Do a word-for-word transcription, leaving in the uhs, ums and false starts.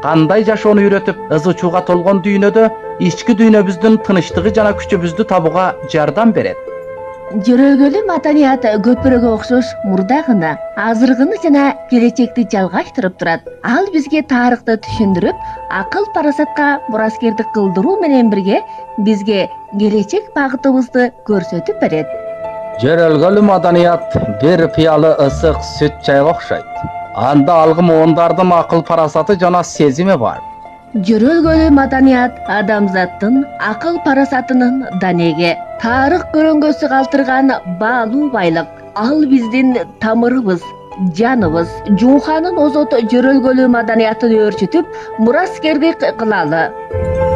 кандай жашоону үйрөтүп, ызы чууга толгон дүйнөдө ички дүйнөбүздүн тынычтыгы жана күчүбүздү табууга жардам берет. Жөрөлгөлүү маданият көпүрөгө окшош мурдагыны, азыркыны жана келечекти жалгаштырып турат. Ал бизге тарыхты түшүндүрүп, акыл парасатка мураскердик кылдыруу менен бирге бизге келечек багытыбызды көрсөтүп берет. Жөрөлгөлүү маданият бир пыялы ысык сүт чайга окшойт. Анда алгы муундардын акыл парасаты жана сезими бар. Жөрөлгөлүү маданият адамзаттын акыл парасатынын данеги, тарых көрөңгөсү калтырган баалуу байлык. Ал биздин тамырыбыз, жаныбыз. Жууханын озот жөрөлгөлүү маданиятын өөрчүтүп, мураскердик кылалы.